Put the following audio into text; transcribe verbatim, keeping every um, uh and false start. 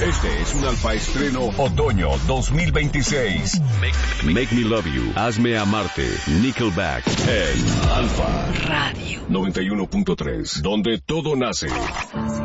Este es un Alfa Estreno Otoño dos mil veintiséis. Make, Make Me Love You, Hazme Amarte, Nickelback, en Alfa Radio noventa y uno punto tres, donde todo nace.